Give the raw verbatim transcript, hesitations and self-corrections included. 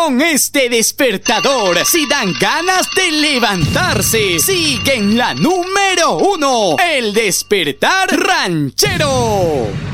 Con este despertador, si dan ganas de levantarse, sigue en la número uno, el despertar ranchero.